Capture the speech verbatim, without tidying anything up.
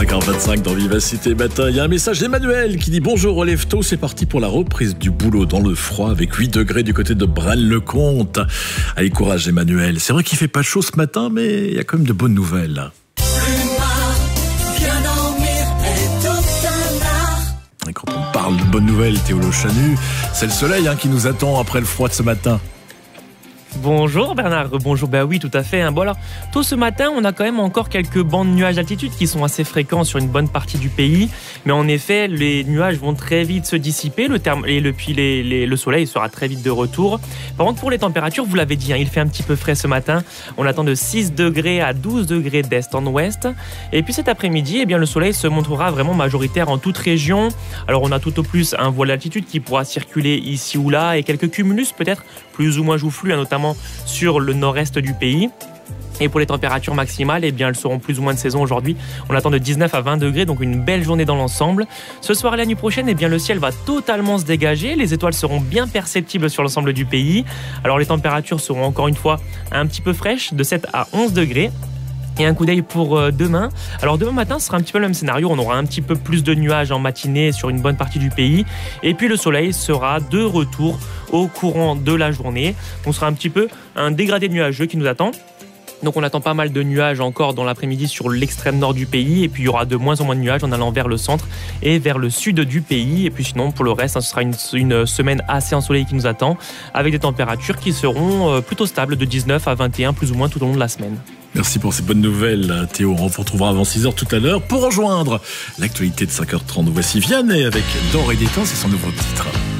cinq heures vingt-cinq dans Vivacité Matin. Il y a un message d'Emmanuel qui dit « Bonjour, relève tôt, c'est parti pour la reprise du boulot dans le froid avec huit degrés du côté de Braine-le-Comte. » Allez, courage Emmanuel. C'est vrai qu'il fait pas chaud ce matin, mais il y a quand même de bonnes nouvelles. Et quand on parle de bonnes nouvelles, Théo Le Chanu, c'est le soleil hein, qui nous attend après le froid de ce matin. Bonjour Bernard, bonjour, bah oui tout à fait. Bon alors, tôt ce matin, on a quand même encore quelques bancs de nuages d'altitude qui sont assez fréquents sur une bonne partie du pays. Mais en effet, les nuages vont très vite se dissiper, le, terme, et le, puis les, les, le soleil sera très vite de retour. Par contre, pour les températures, vous l'avez dit, hein, il fait un petit peu frais ce matin. On attend de six degrés à douze degrés d'est en ouest. Et puis cet après-midi, eh bien, le soleil se montrera vraiment majoritaire en toute région. Alors on a tout au plus un voile d'altitude qui pourra circuler ici ou là et quelques cumulus peut-être plus ou moins joufflus, hein, notamment sur le nord-est du pays. Et pour les températures maximales, eh bien, elles seront plus ou moins de saison aujourd'hui. On attend de dix-neuf à vingt degrés, donc une belle journée dans l'ensemble. Ce soir et la nuit prochaine, eh bien, le ciel va totalement se dégager. Les étoiles seront bien perceptibles sur l'ensemble du pays. Alors les températures seront encore une fois un petit peu fraîches, de sept à onze degrés. Et un coup d'œil pour demain. Alors demain matin, ce sera un petit peu le même scénario. On aura un petit peu plus de nuages en matinée sur une bonne partie du pays. Et puis le soleil sera de retour au courant de la journée. On sera un petit peu un dégradé nuageux qui nous attend. Donc on attend pas mal de nuages encore dans l'après-midi sur l'extrême nord du pays. Et puis il y aura de moins en moins de nuages en allant vers le centre et vers le sud du pays. Et puis sinon, pour le reste, hein, ce sera une, une semaine assez ensoleillée qui nous attend, avec des températures qui seront plutôt stables de dix-neuf à vingt et un plus ou moins tout au long de la semaine. Merci pour ces bonnes nouvelles, Théo. On vous retrouvera avant six heures tout à l'heure pour rejoindre l'actualité de cinq heures trente. Voici Vianney avec D'or et des temps, c'est son nouveau titre.